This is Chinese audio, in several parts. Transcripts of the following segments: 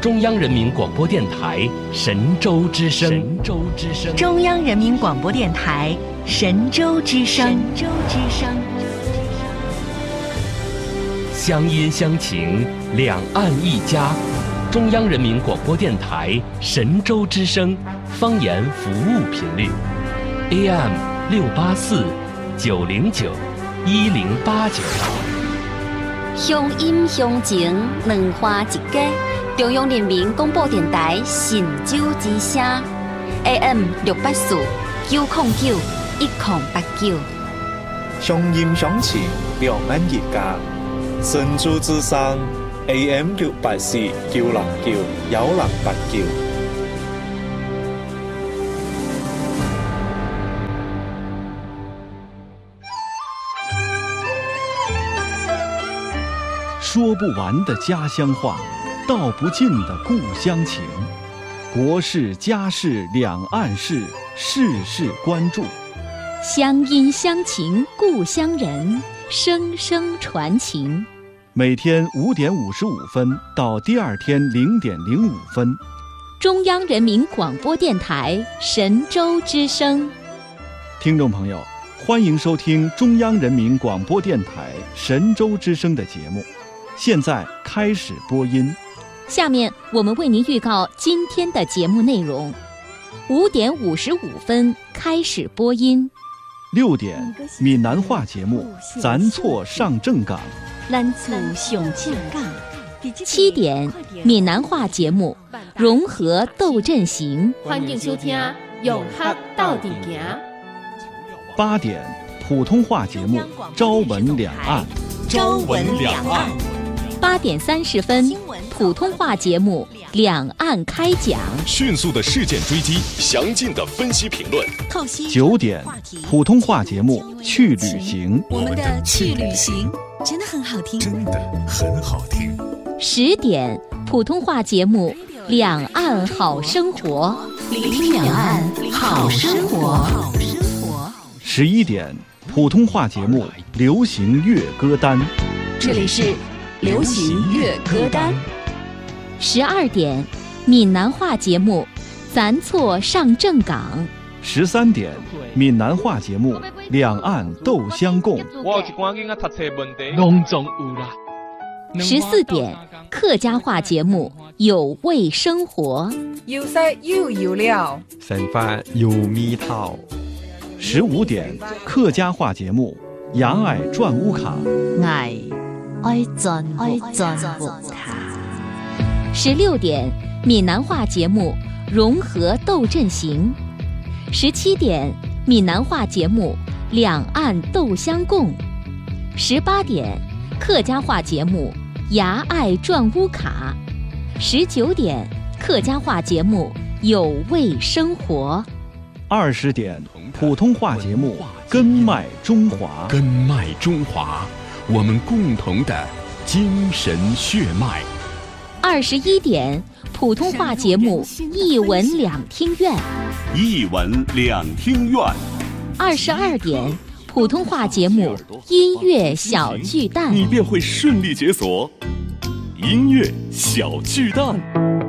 中央人民广播电台神州之声。神州之声。 中央人民广播电台神州之声。神州之声。 乡音乡情，两岸一家。中央人民广播电台神州之声方言服务频率 AM 684 909 1089。 乡音乡情，两花一家。中央人民广播电台神州之声 AM 684 909 1089。 乡音乡情，两岸一家。神州之声 AM 684 909 1089。 说不完的家乡话，道不尽的故乡情，国事家事两岸事，事事关注。 乡音乡情故乡人，声声传情。 每天5点55分到第二天0点05分， 中央人民广播电台神州之声。 听众朋友，欢迎收听中央人民广播电台神州之声的节目，现在开始播音。 下面我们为您预告今天的节目内容：5点55分开始播音 ；6点闽南话节目《咱错上正港》； 咱错上正港；7点闽南话节目《融合斗阵行》。 欢迎收听《融合到底行》。 8点普通话节目《朝闻两岸》。 朝闻两岸。 8点30分，普通话节目《两岸开讲》， 迅速的事件追击，详尽的分析评论。 9点，普通话节目《去旅行》， 我们的去旅行真的很好听， 真的很好听。 10点，普通话节目《两岸好生活》， 聆听两岸好生活。 11点，普通话节目《流行乐歌单》， 这里是流行乐歌单。 12点，闽南话节目《咱错上正港》。 13点，闽南话节目《两岸斗相共》。 14点，客家话节目《有味生活》。 有色又有料， 生活有味道。 15点，客家话节目《牙爱转屋卡》。 爱转屋卡。16点，闽南话节目《融合斗阵行》。17点，闽南话节目《两岸斗相共》。18点，客家话节目《牙爱转屋卡》。19点，客家话节目《有味生活》。 20点，普通话节目《根脉中华》。 根脉中华，我们共同的精神血脉。 21点，普通话节目《一文两厅院》。 一文两厅院。 22点，普通话节目《音乐小巨蛋》。 你便会顺利解锁音乐小巨蛋。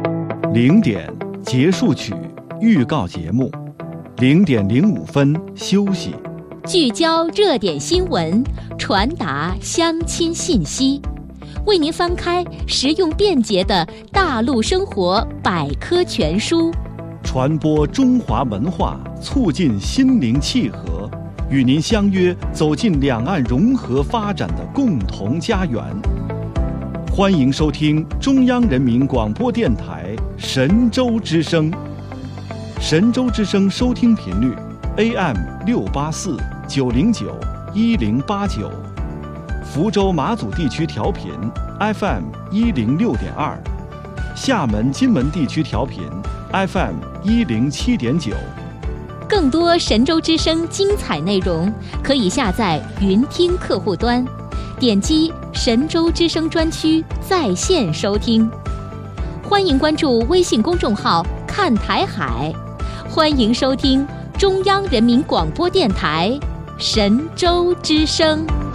0点，结束曲预告节目。0点05分休息。 聚焦热点新闻，传达乡亲信息，为您翻开实用便捷的大陆生活百科全书， 传播中华文化，促进心灵契合，与您相约走进两岸融合发展的共同家园。欢迎收听中央人民广播电台神州之声。神州之声收听频率 AM 684 909 1089，福州马祖地区调频 FM 106.2，厦门金门地区调频 FM 107.9。 更多神州之声精彩内容，可以下载云听客户端，点击神州之声专区在线收听。欢迎关注微信公众号看台海，欢迎收听中央人民广播电台神州之声。